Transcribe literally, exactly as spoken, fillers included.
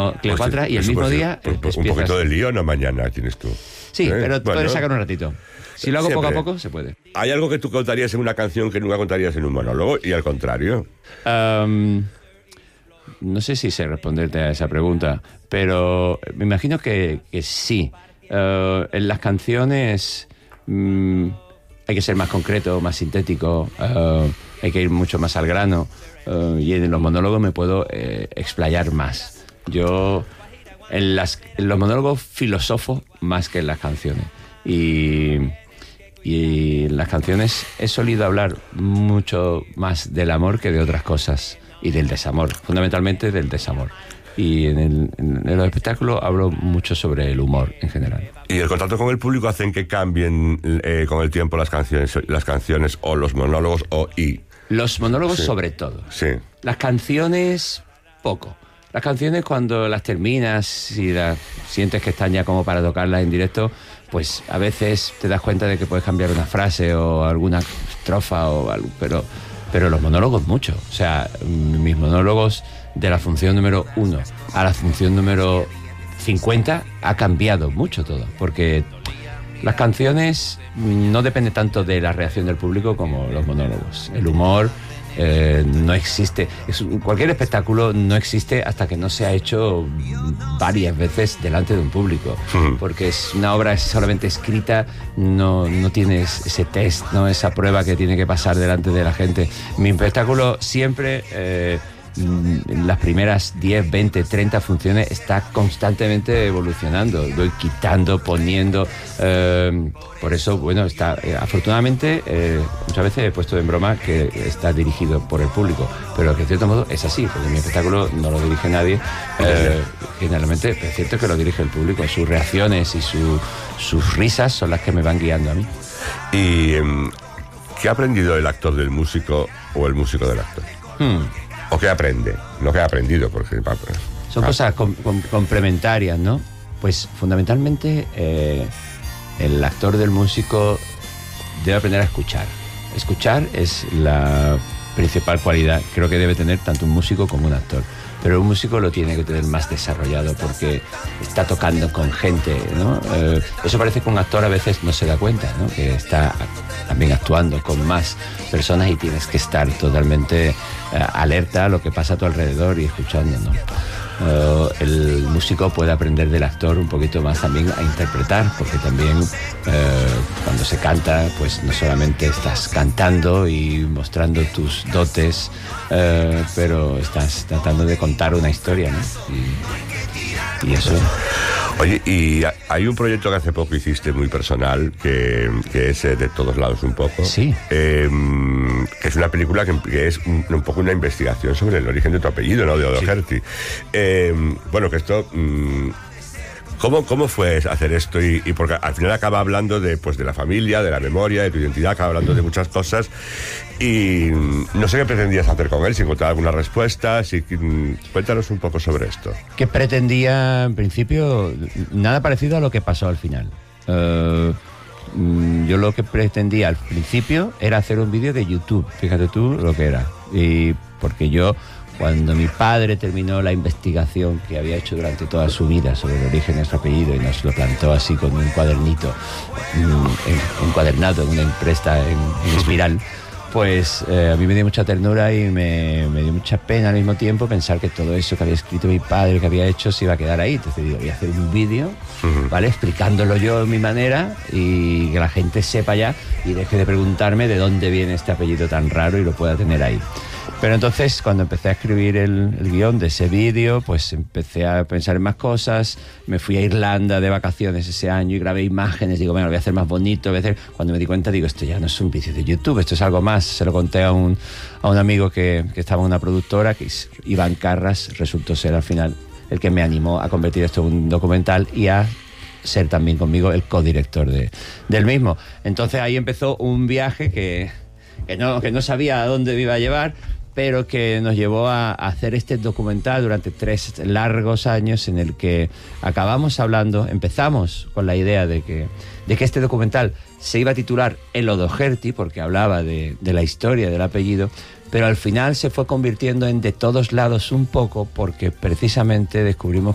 No, Cleopatra, Hostia, y el mismo pues, día... Pues, pues, un poquito de lío, no mañana tienes tú. Sí, ¿Eh? pero bueno, puedes sacar un ratito. Si lo hago siempre. poco a poco, se puede. ¿Hay algo que tú contarías en una canción que nunca contarías en un monólogo? Y al contrario. Um, no sé si sé responderte a esa pregunta, pero me imagino que, que sí. Uh, en las canciones um, hay que ser más concreto, más sintético, uh, hay que ir mucho más al grano. Uh, y en los monólogos me puedo eh, explayar más. Yo en, las, en los monólogos filosofo más que en las canciones. Y, y en las canciones he solido hablar mucho más del amor que de otras cosas. Y del desamor, fundamentalmente del desamor. Y en, el, en los espectáculos hablo mucho sobre el humor en general. ¿Y el contacto con el público hacen que cambien eh, con el tiempo las canciones, las canciones o los monólogos o y? Los monólogos sí. sobre todo. Sí. Las canciones, poco. Las canciones cuando las terminas y las sientes que están ya como para tocarlas en directo, pues a veces te das cuenta de que puedes cambiar una frase o alguna estrofa o algo, pero, pero los monólogos mucho. O sea, mis monólogos de la función número uno a la función número cincuenta ha cambiado mucho todo, porque las canciones no dependen tanto de la reacción del público como los monólogos. El humor eh, no existe. Es, cualquier espectáculo no existe hasta que no se ha hecho varias veces delante de un público. Porque es una obra solamente escrita, no, no tienes ese test, ¿no? Esa prueba que tiene que pasar delante de la gente. Mi espectáculo siempre... Eh, en las primeras diez, veinte, treinta funciones está constantemente evolucionando, voy quitando, poniendo, eh, por eso, bueno, está eh, afortunadamente, eh, muchas veces he puesto en broma que está dirigido por el público, pero que de cierto modo es así, porque mi espectáculo no lo dirige nadie, eh, generalmente, pero es cierto que lo dirige el público, sus reacciones y su, sus risas son las que me van guiando a mí. ¿Y um, qué ha aprendido el actor del músico o el músico del actor? Hmm. ¿O qué aprende? No que ha aprendido, porque... Son ah. cosas com- com- complementarias, ¿no? Pues fundamentalmente eh, el actor del músico debe aprender a escuchar. Escuchar es la principal cualidad, creo que debe tener tanto un músico como un actor. Pero un músico lo tiene que tener más desarrollado porque está tocando con gente, ¿no? Eh, eso parece que un actor a veces no se da cuenta, ¿no? Que está también actuando con más personas y tienes que estar totalmente eh, alerta a lo que pasa a tu alrededor y escuchando, ¿no? Uh, el músico puede aprender del actor un poquito más también a interpretar, porque también uh, cuando se canta, pues no solamente estás cantando y mostrando tus dotes, uh, pero estás tratando de contar una historia, ¿no? Y, y eso. Oye, y hay un proyecto que hace poco hiciste muy personal, que, que es eh, De todos lados un poco. Sí. Eh, que es una película que, que es un, un poco una investigación sobre el origen de tu apellido, ¿no? De O'Doherty. Sí. Eh, bueno, que esto... Mmm, ¿Cómo, ¿Cómo fue hacer esto? Y, y porque al final acaba hablando de, pues, de la familia, de la memoria, de tu identidad, acaba hablando de muchas cosas. Y no sé qué pretendías hacer con él, si encontrar alguna respuesta. Si, cuéntanos un poco sobre esto. Que pretendía, en principio, nada parecido a lo que pasó al final. Uh, yo lo que pretendía al principio era hacer un vídeo de YouTube. Fíjate tú lo que era. Y porque yo... Cuando mi padre terminó la investigación que había hecho durante toda su vida sobre el origen de nuestro apellido y nos lo plantó así con un cuadernito, un encuadernado en una impresta en, en espiral, pues eh, a mí me dio mucha ternura y me, me dio mucha pena al mismo tiempo pensar que todo eso que había escrito mi padre, que había hecho, se iba a quedar ahí. Entonces digo, voy a hacer un vídeo, uh-huh. ¿vale? Explicándolo yo de mi manera y que la gente sepa ya y deje de preguntarme de dónde viene este apellido tan raro y lo pueda tener ahí. Pero entonces, cuando empecé a escribir el, el guión de ese vídeo, pues empecé a pensar en más cosas. Me fui a Irlanda de vacaciones ese año y grabé imágenes. Digo, bueno, lo voy a hacer más bonito. Voy a hacer... Cuando me di cuenta, digo, esto ya no es un vídeo de YouTube, esto es algo más. Se lo conté a un, a un amigo que, que estaba en una productora, que es Iván Carras, resultó ser al final el que me animó a convertir esto en un documental y a ser también conmigo el codirector de, del mismo. Entonces ahí empezó un viaje que, que, no, que no sabía a dónde me iba a llevar, pero que nos llevó a hacer este documental durante tres largos años en el que acabamos hablando, empezamos con la idea de que, de que este documental se iba a titular El O'Doherty, porque hablaba de, de la historia del apellido, pero al final se fue convirtiendo en De todos lados un poco, porque precisamente descubrimos